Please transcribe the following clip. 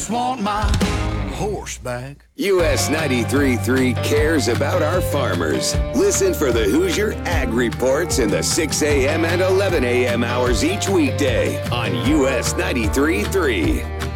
just want my horse back. US 93.3 cares about our farmers. Listen for the Hoosier Ag Reports in the 6 a.m. and 11 a.m. hours each weekday on US 93.3.